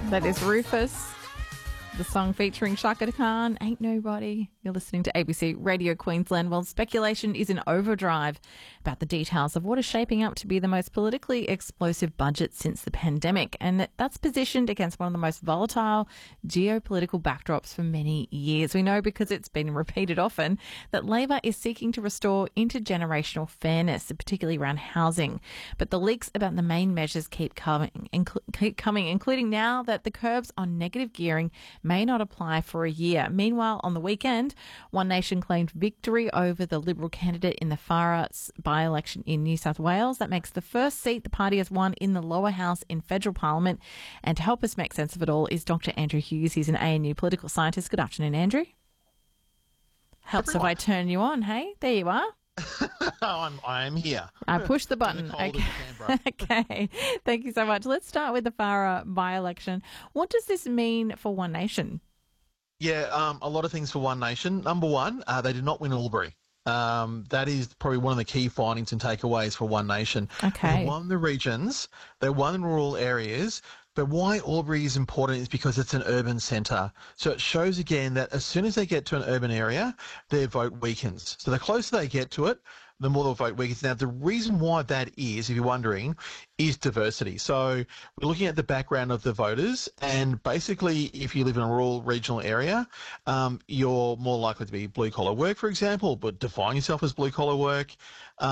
That is Rufus. The song featuring Shaka Khan, Ain't Nobody. You're listening to ABC Radio Queensland. Well, speculation is in overdrive about the details of what is shaping up to be the most politically explosive budget since the pandemic. And that's positioned against one of the most volatile geopolitical backdrops for many years. We know because it's been repeated often that Labor is seeking to restore intergenerational fairness, particularly around housing. But the leaks about the main measures keep coming, including now that the curbs on negative gearing may not apply for a year. Meanwhile, on the weekend, One Nation claimed victory over the Liberal candidate in the Farah by-election in New South Wales. That makes the first seat the party has won in the lower house in federal parliament. And to help us make sense of it all is Dr. Andrew Hughes. He's an ANU political scientist. Good afternoon, Andrew. Helps if I turn you on, hey? There you are. I am here. I pushed the button. Okay. Thank you so much. Let's start with the Farah by-election. What does this mean for One Nation? Yeah, a lot of things for One Nation. Number one, they did not win Albury. That is probably one of the key findings and takeaways for One Nation. Okay. They won the regions, they won rural areas, but why Albury is important is because it's an urban centre. So it shows again that as soon as they get to an urban area, their vote weakens. So the closer they get to it, the more the vote weakens. Now, the reason why that is, if you're wondering, is diversity. So we're looking at the background of the voters, and basically if you live in a rural regional area, you're more likely to be blue-collar work, for example, but define yourself as blue-collar work.